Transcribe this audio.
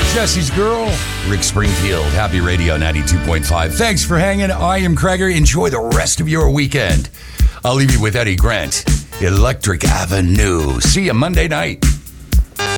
Jesse's Girl, Rick Springfield, Happy Radio 92.5. Thanks for hanging. I am Kreger. Enjoy the rest of your weekend. I'll leave you with Eddie Grant, Electric Avenue. See you Monday night.